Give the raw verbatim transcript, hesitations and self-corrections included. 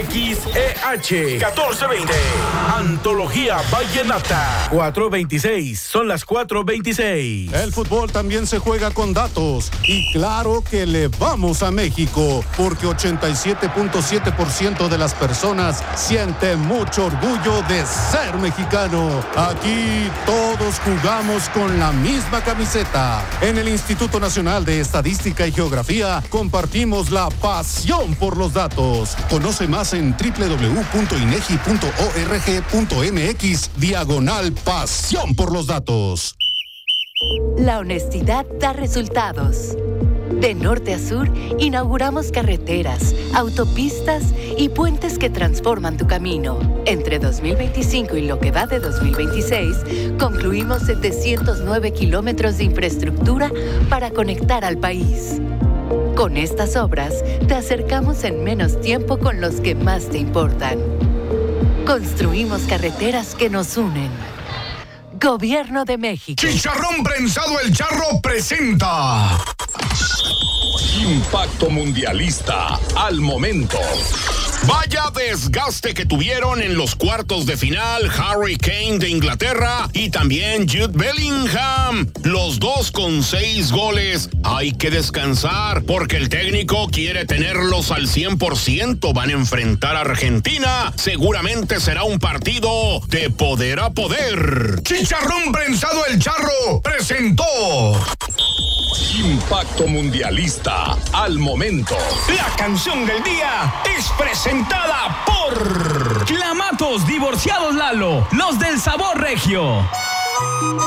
X E H catorce veinte. Antología Vallenata. cuatro veintiséis. Son las cuatro veintiséis. El fútbol también se juega con datos. Y claro que le vamos a México, porque ochenta y siete punto siete por ciento de las personas siente mucho orgullo de ser mexicano. Aquí todos jugamos con la misma camiseta. En el Instituto Nacional de Estadística y Geografía compartimos la pasión por los datos. Conoce más en doble u doble u doble u punto inegi punto org punto mx diagonal pasión por los datos. La honestidad da resultados. De norte a sur, inauguramos carreteras, autopistas y puentes que transforman tu camino. Entre dos mil veinticinco y lo que va de dos mil veintiséis, concluimos setecientos nueve kilómetros de infraestructura para conectar al país. Con estas obras, te acercamos en menos tiempo con los que más te importan. Construimos carreteras que nos unen. Gobierno de México. Chicharrón Prensado El Charro presenta Impacto Mundialista al momento. Vaya desgaste que tuvieron en los cuartos de final Harry Kane de Inglaterra y también Jude Bellingham. Los dos con seis goles. Hay que descansar porque el técnico quiere tenerlos al cien por ciento. Van a enfrentar a Argentina. Seguramente será un partido de poder a poder. Chicharrón Prensado El Charro presentó Impacto Mundialista al momento. La canción del día es presentada por Clamatos Divorciados Lalo, los del sabor regio.